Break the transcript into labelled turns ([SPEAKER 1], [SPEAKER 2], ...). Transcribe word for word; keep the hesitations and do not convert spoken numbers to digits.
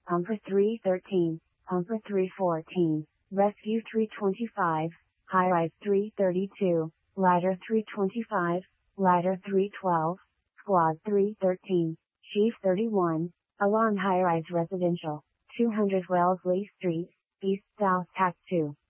[SPEAKER 1] Pumper three thirteen, Pumper three fourteen, Rescue three twenty-five, High-Rise three thirty-two, Ladder three twenty-five, Ladder three twelve, Squad three thirteen, Chief thirty-one, Along High-Rise Residential, two hundred Wellesley Street, East South Tac two.